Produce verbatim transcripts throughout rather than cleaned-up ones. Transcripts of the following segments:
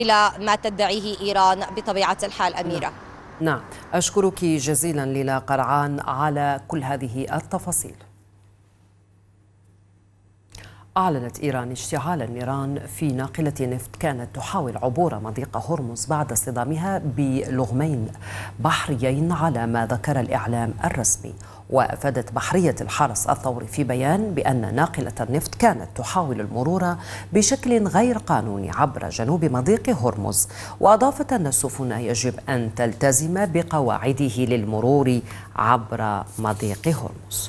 إلى ما تدعيه إيران بطبيعة الحال أميرة. نعم، أشكرك جزيلا ليلى قرعان على كل هذه التفاصيل. أعلنت إيران اشتعال النيران في ناقلة نفط كانت تحاول عبور مضيق هرمز بعد اصطدامها بلغمين بحريين على ما ذكر الإعلام الرسمي. وأفادت بحرية الحرس الثوري في بيان بأن ناقلة النفط كانت تحاول المرور بشكل غير قانوني عبر جنوب مضيق هرمز، وأضافت أن السفن يجب أن تلتزم بقواعده للمرور عبر مضيق هرمز.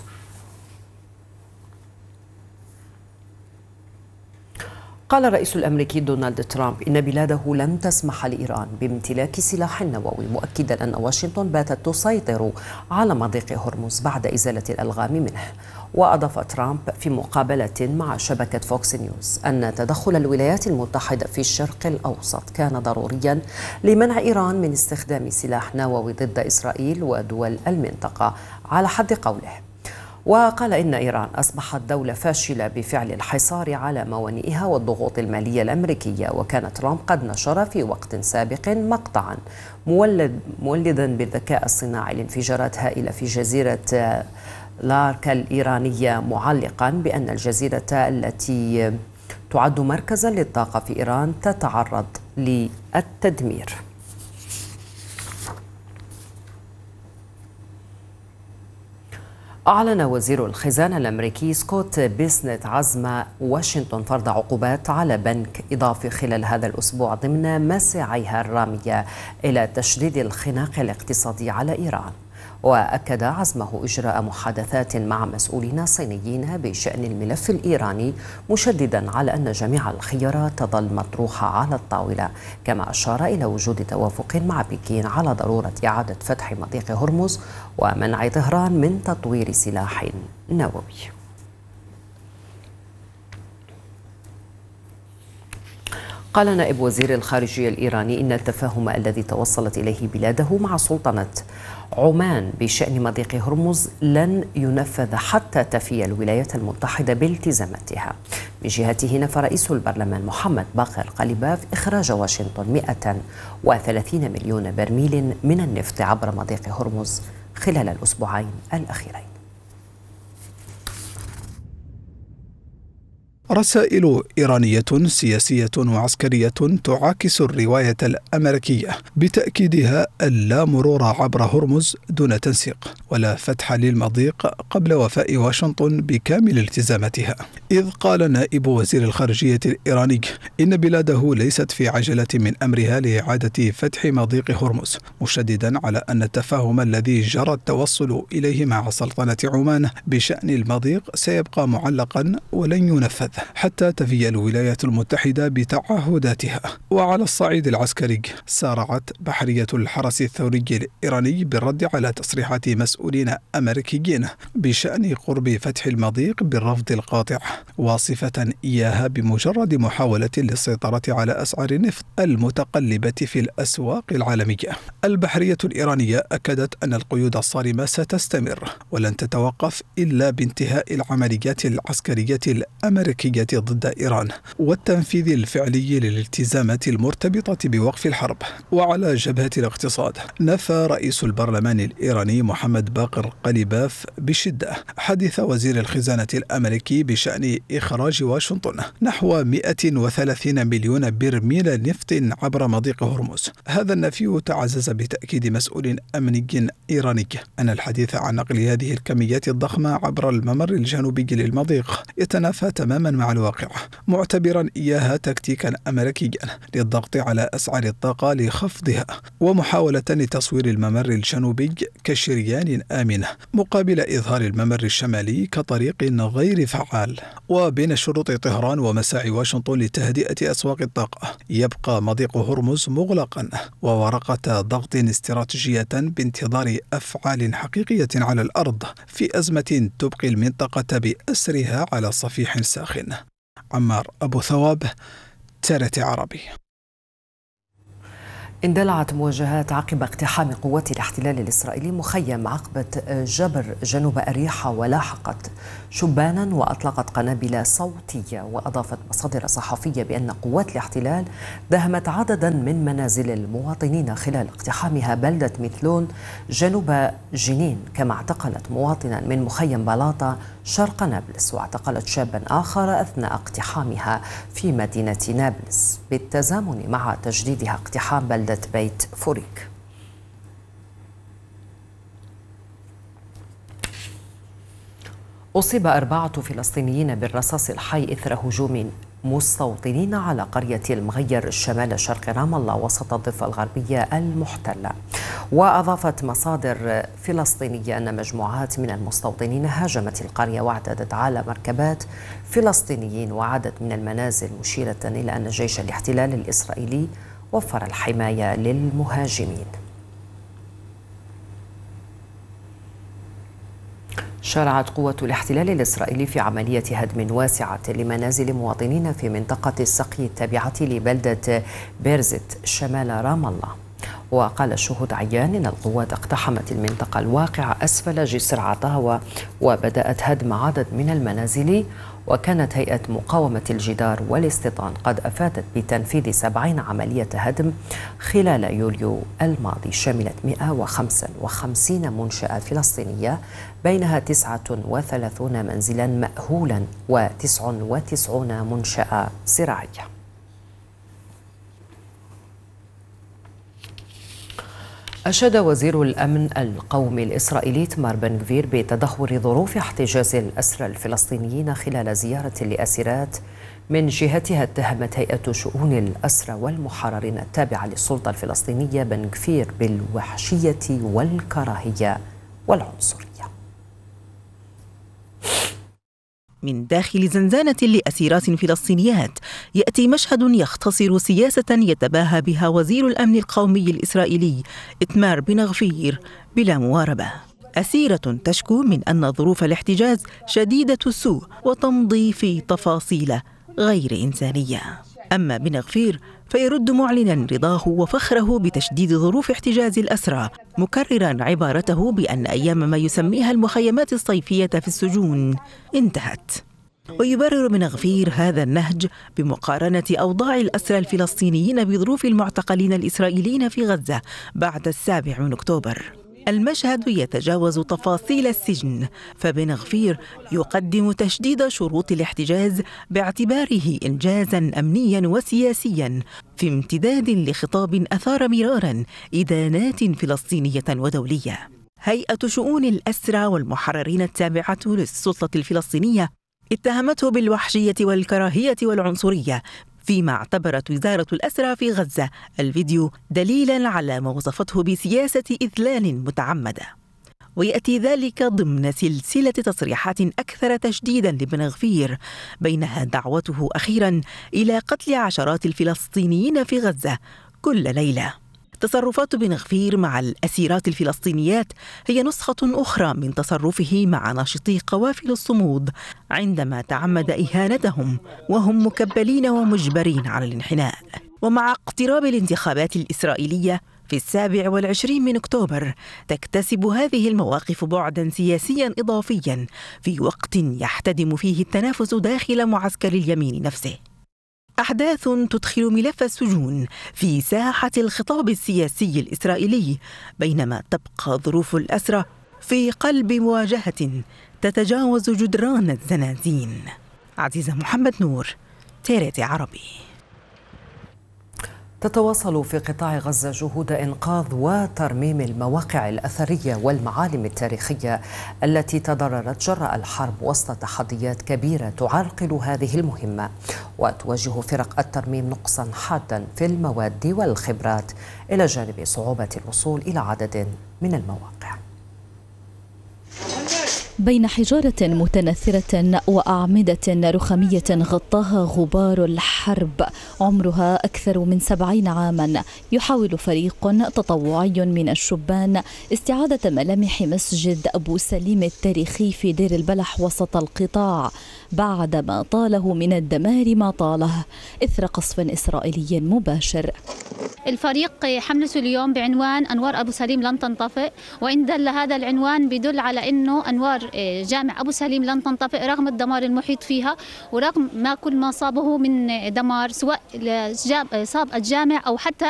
قال الرئيس الأمريكي دونالد ترامب إن بلاده لن تسمح لإيران بامتلاك سلاح نووي، مؤكدا أن واشنطن باتت تسيطر على مضيق هرمز بعد إزالة الألغام منه. وأضاف ترامب في مقابلة مع شبكة فوكس نيوز أن تدخل الولايات المتحدة في الشرق الأوسط كان ضروريا لمنع إيران من استخدام سلاح نووي ضد إسرائيل ودول المنطقة على حد قوله. وقال إن إيران أصبحت دولة فاشلة بفعل الحصار على موانئها والضغوط المالية الأمريكية. وكان ترامب قد نشر في وقت سابق مقطعا مولد مولدا بالذكاء الصناعي لانفجارات هائلة في جزيرة لارك الإيرانية، معلقا بأن الجزيرة التي تعد مركزا للطاقة في إيران تتعرض للتدمير. أعلن وزير الخزانة الأمريكي سكوت بيسنت عزم واشنطن فرض عقوبات على بنك إضافي خلال هذا الأسبوع ضمن مساعيها الرامية إلى تشديد الخناق الاقتصادي على إيران. وأكد عزمه إجراء محادثات مع مسؤولين صينيين بشأن الملف الإيراني، مشددا على أن جميع الخيارات تظل مطروحة على الطاولة. كما أشار إلى وجود توافق مع بكين على ضرورة إعادة فتح مضيق هرمز ومنع طهران من تطوير سلاح نووي. قال نائب وزير الخارجية الإيراني إن التفاهم الذي توصلت إليه بلاده مع سلطنة عمان بشأن مضيق هرمز لن ينفذ حتى تفي الولايات المتحدة بالتزاماتها. من جهته نفى رئيس البرلمان محمد باقر قليباف إخراج واشنطن مئة وثلاثين مليون برميل من النفط عبر مضيق هرمز خلال الأسبوعين الأخيرين. رسائل إيرانية سياسية وعسكرية تعاكس الرواية الأمريكية بتأكيدها اللا مرور عبر هرمز دون تنسيق ولا فتح للمضيق قبل وفاء واشنطن بكامل التزاماتها. إذ قال نائب وزير الخارجية الإيراني إن بلاده ليست في عجلة من أمرها لإعادة فتح مضيق هرمز، مشددا على أن التفاهم الذي جرى التوصل إليه مع سلطنة عمان بشأن المضيق سيبقى معلقا ولن ينفذ حتى تفي الولايات المتحدة بتعهداتها. وعلى الصعيد العسكري سارعت بحرية الحرس الثوري الإيراني بالرد على تصريحات مسؤولين أمريكيين بشأن قرب فتح المضيق بالرفض القاطع، واصفة إياها بمجرد محاولة للسيطرة على أسعار النفط المتقلبة في الأسواق العالمية. البحرية الإيرانية أكدت أن القيود الصارمة ستستمر ولن تتوقف إلا بانتهاء العمليات العسكرية الأمريكية ضد إيران والتنفيذ الفعلي للالتزامات المرتبطة بوقف الحرب. وعلى جبهة الاقتصاد نفى رئيس البرلمان الإيراني محمد باقر قليباف بشدة حديث وزير الخزانة الأمريكي بشأن إخراج واشنطن نحو مئة وثلاثين مليون برميل نفط عبر مضيق هرمز. هذا النفي تعزز بتأكيد مسؤول أمني إيراني أن الحديث عن نقل هذه الكميات الضخمة عبر الممر الجنوبي للمضيق يتنافى تماما مع الواقع، معتبرا إياها تكتيكا أمريكيا للضغط على أسعار الطاقة لخفضها ومحاولة لتصوير الممر الجنوبي كشريان آمن مقابل إظهار الممر الشمالي كطريق غير فعال. وبين شروط طهران ومساعي واشنطن لتهدئة أسواق الطاقة يبقى مضيق هرمز مغلقا وورقة ضغط استراتيجية بانتظار أفعال حقيقية على الأرض في أزمة تبقي المنطقة بأسرها على صفيح ساخن. عمار أبو ثواب، تي آر تي عربي. اندلعت مواجهات عقب اقتحام قوات الاحتلال الإسرائيلي مخيم عقبة جبر جنوب أريحة، ولاحقت شبانا وأطلقت قنابل صوتية. وأضافت مصادر صحفية بأن قوات الاحتلال داهمت عددا من منازل المواطنين خلال اقتحامها بلدة مثلون جنوب جنين، كما اعتقلت مواطنا من مخيم بلاطة شرق نابلس، واعتقلت شابا آخر أثناء اقتحامها في مدينة نابلس، بالتزامن مع تجديدها اقتحام بلدة بيت فوريك. أصيب أربعة فلسطينيين بالرصاص الحي إثر هجوم مستوطنين على قرية المغير شمال شرق رام الله وسط الضفة الغربية المحتلة. وأضافت مصادر فلسطينية أن مجموعات من المستوطنين هاجمت القرية واعتدت على مركبات فلسطينيين وعادت من المنازل، مشيرة إلى أن جيش الاحتلال الإسرائيلي وفر الحماية للمهاجمين. شرعت قوة الاحتلال الإسرائيلي في عملية هدم واسعة لمنازل مواطنين في منطقة السقي التابعة لبلدة بيرزت شمال رام الله. وقال الشهود عيان إن القوات اقتحمت المنطقة الواقعة أسفل جسر عطاوة وبدأت هدم عدد من المنازل. وكانت هيئة مقاومة الجدار والاستيطان قد أفادت بتنفيذ سبعين عملية هدم خلال يوليو الماضي، شملت مئة وخمسة وخمسين منشأة فلسطينية، بينها تسعة وثلاثين منزلا مأهولا وتسعة وتسعين منشأة زراعية. أشاد وزير الأمن القومي الإسرائيلي إتمار بن غفير بتدهور ظروف احتجاز الأسرى الفلسطينيين خلال زيارة لأسيرات من جهتها. اتهمت هيئة شؤون الأسرى والمحررين التابعة للسلطة الفلسطينية بن غفير بالوحشية والكراهية والعنصرية. من داخل زنزانة لأسيرات فلسطينيات يأتي مشهد يختصر سياسة يتباهى بها وزير الأمن القومي الإسرائيلي إتمار بن غفير بلا مواربة. أسيرة تشكو من أن ظروف الاحتجاز شديدة السوء وتمضي في تفاصيل غير إنسانية. أما بن غفير فيرد معلنا رضاه وفخره بتشديد ظروف احتجاز الأسرى، مكررا عبارته بأن أيام ما يسميها المخيمات الصيفية في السجون انتهت. ويبرر بن غفير هذا النهج بمقارنة أوضاع الأسرى الفلسطينيين بظروف المعتقلين الإسرائيليين في غزة بعد السابع من أكتوبر. المشهد يتجاوز تفاصيل السجن، فبن غفير يقدم تشديد شروط الاحتجاز باعتباره إنجازاً أمنياً وسياسياً في امتداد لخطاب أثار مراراً إدانات فلسطينية ودولية. هيئة شؤون الأسرى والمحررين التابعة للسلطة الفلسطينية اتهمته بالوحشية والكراهية والعنصرية، فيما اعتبرت وزارة الأسرى في غزة الفيديو دليلاً على ما وصفته بسياسة إذلال متعمدة. ويأتي ذلك ضمن سلسلة تصريحات أكثر تشديداً لبن غفير، بينها دعوته أخيراً إلى قتل عشرات الفلسطينيين في غزة كل ليلة. تصرفات بن غفير مع الأسيرات الفلسطينيات هي نسخة أخرى من تصرفه مع ناشطي قوافل الصمود عندما تعمد إهانتهم وهم مكبلين ومجبرين على الانحناء. ومع اقتراب الانتخابات الإسرائيلية في السابع والعشرين من أكتوبر تكتسب هذه المواقف بعداً سياسياً إضافياً في وقت يحتدم فيه التنافس داخل معسكر اليمين نفسه. أحداث تدخل ملف السجون في ساحة الخطاب السياسي الإسرائيلي، بينما تبقى ظروف الأسرى في قلب مواجهة تتجاوز جدران الزنازين. عزيزة محمد نور، تيريت عربي. تتواصل في قطاع غزة جهود إنقاذ وترميم المواقع الأثرية والمعالم التاريخية التي تضررت جراء الحرب وسط تحديات كبيرة تعرقل هذه المهمة، وتواجه فرق الترميم نقصا حادا في المواد والخبرات إلى جانب صعوبة الوصول إلى عدد من المواقع. بين حجارة متنثرة وأعمدة رخامية غطاها غبار الحرب عمرها أكثر من سبعين عاما، يحاول فريق تطوعي من الشبان استعادة ملامح مسجد أبو سليم التاريخي في دير البلح وسط القطاع بعدما طاله من الدمار ما طاله إثر قصف إسرائيلي مباشر. الفريق حملته اليوم بعنوان أنوار أبو سليم لن تنطفئ، وإن دل هذا العنوان بدل على أنه أنوار جامع أبو سليم لن تنطفئ رغم الدمار المحيط فيها ورغم ما كل ما صابه من دمار، سواء صاب الجامع أو حتى